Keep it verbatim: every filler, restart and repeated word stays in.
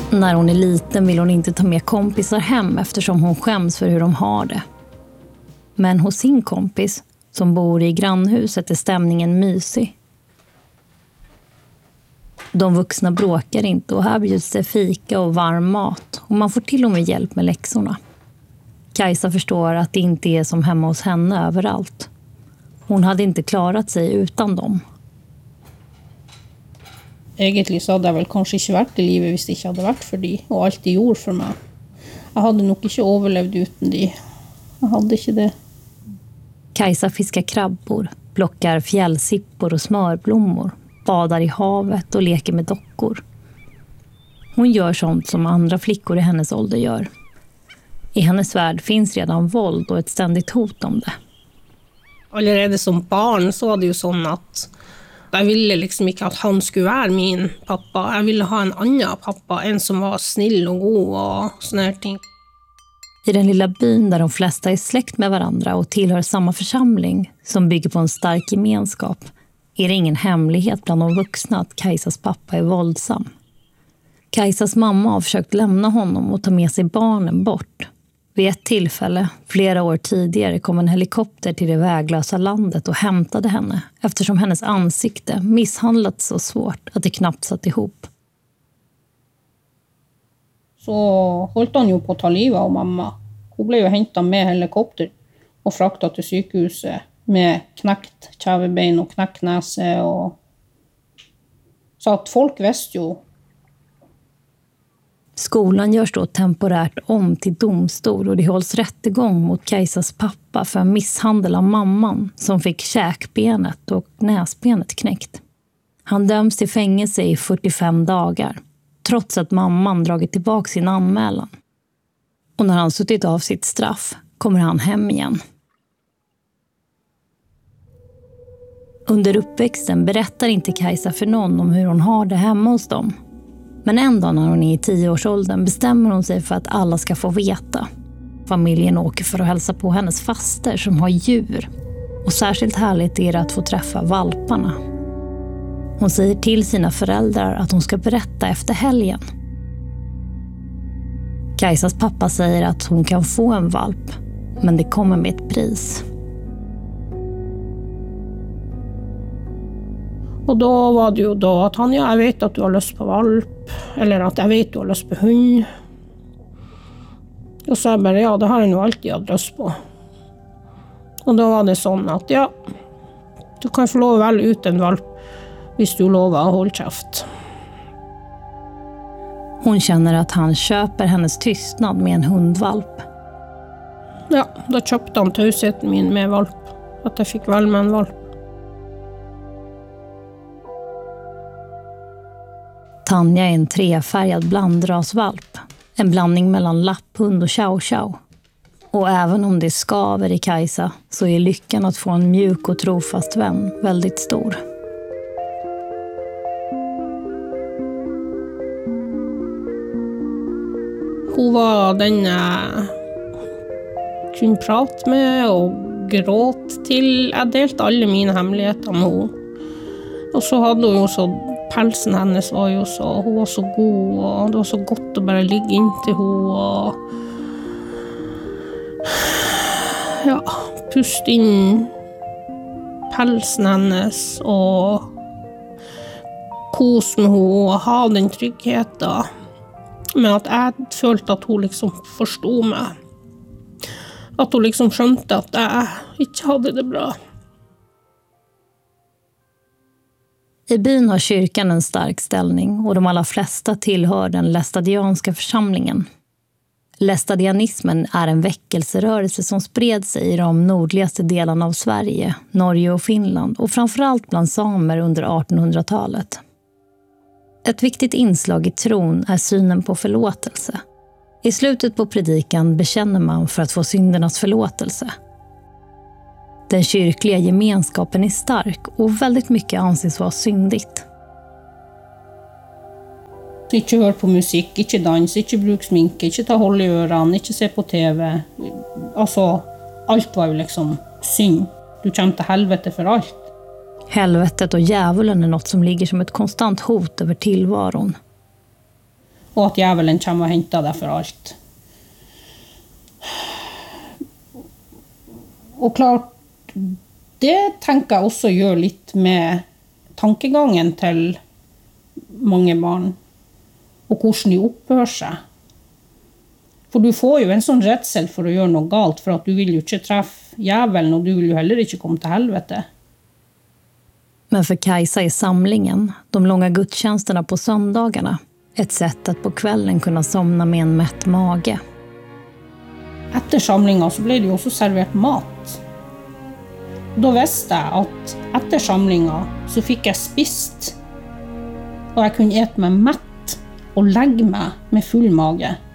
När hon är liten vill hon inte ta med kompisar hem eftersom hon skäms för hur de har det. Men hos sin kompis, som bor i grannhuset, är stämningen mysig. De vuxna bråkar inte och här bjuds det fika och varm mat och man får till och med hjälp med läxorna. Kajsa förstår att det inte är som hemma hos henne överallt. Hon hade inte klarat sig utan dem. Egentlig så hadde jeg vel kanskje ikke vært i livet hvis det ikke hadde vært for de, og alt de gjorde for meg. Jeg hadde nok ikke overlevd uten de. Jeg hadde ikke det. Kajsa fiskar krabbor, plockar fjällsippor och smörblommor, badar i havet och leker med dockor. Hon gör sånt som andra flickor i hennes ålder gör. I hennes värld finns redan våld och ett ständigt hot om det. Allerede som barn så var det ju sånn at jeg ville liksom ikke at han skulle være min pappa. Jeg ville ha en annan pappa, en som var snill och god och såna här ting. I den lilla byn där de flesta är släkt med varandra och tillhör samma församling som bygger på en stark gemenskap är det ingen hemlighet bland de vuxna att Kajsas pappa är våldsam. Kajsas mamma har försökt lämna honom och ta med sig barnen bort. Vid ett tillfälle, flera år tidigare, kom en helikopter till det väglösa landet och hämtade henne eftersom hennes ansikte misshandlats så svårt att det knappt satt ihop. Så holdt han jo på å ta livet av mamma. Hun ble jo hentet med helikopter og fraktet til sykehuset med knekt kjævebein og knekt nese. Og... Så att folk visste ju. Skolan görs då temporärt om till domstol och det hålls rättegång mot Kajsas pappa för misshandel av mamman som fick käkbenet och näsbenet knäckt. Han döms till fängelse i fyrtiofem dagar, trots att mamman dragit tillbaka sin anmälan. Och när han suttit av sitt straff kommer han hem igen. Under uppväxten berättar inte Kajsa för någon om hur hon har det hemma hos dem. Men en dag när hon är i tioårsåldern bestämmer hon sig för att alla ska få veta. Familjen åker för att hälsa på hennes faster som har djur. Och särskilt härligt är det att få träffa valparna. Hon säger till sina föräldrar att hon ska berätta efter helgen. Kajsas pappa säger att hon kan få en valp, men det kommer med ett pris. Och då var det ju då att han, ja, jag vet att du har lust på valp. Eller att jag vet att du har lust på hund. Och så jag bara, ja, det har jag nog alltid haft lust på. Och då var det sån att, ja, du kan få lov att välja ut en valp hvis du lovar att hålla käft. Hon känner att han köper hennes tystnad med en hundvalp. Ja, då köpte han tausheten min med valp. Att jag fick välja med en valp. Tanja är en trefärgad blandrasvalp. En blandning mellan lapphund och chow chow. Och även om det skaver i Kajsa så är lyckan att få en mjuk och trofast vän väldigt stor. Hon var den jag kunde prata med och gråta till. Jag delte alla mina hemligheter med henne. Och så hade hon ju så, pälsen hennes var ju så, hon var så god och det var så gott att bara ligga in till henne och ja, pusta in pälsen hennes och kos med henne och ha den tryggheten. Men att jag följde att hon liksom förstod mig. Att hon liksom skönte att jag inte hade det bra. I byn har kyrkan en stark ställning och de allra flesta tillhör den lästadianska församlingen. Lästadianismen är en väckelserörelse som spred sig i de nordligaste delarna av Sverige, Norge och Finland och framförallt bland samer under artonhundratalet. Ett viktigt inslag i tron är synen på förlåtelse. I slutet på predikan bekänner man för att få syndernas förlåtelse. Den kyrkliga gemenskapen är stark och väldigt mycket anses vara syndigt. Inte hör på musik, inte dans, inte bruk sminke, inte ta håll i öran, inte se på tv. Alltså, allt var ju liksom synd. Du kommer till helvete för allt. Helvetet och djävulen är något som ligger som ett konstant hot över tillvaron. og at djevelen kommer og henter deg for alt. Og klart, det tenker jeg også gjør litt med tankegangen til mange barn, og hvordan de oppfører seg. For du får jo en sånn redsel for å gjøre noe galt, for at du vil jo ikke treffe djevelen, og du vil jo heller ikke komme til helvete. Men för Kajsa är samlingen, de långa gudstjänsterna på söndagarna, ett sätt att på kvällen kunna somna med en mätt mage. Etter samlinga så ble det jo også servert mat. Da visste jeg at etter samlinga så fikk jeg spist, og jeg kunne ete meg mett og legge meg med full mage.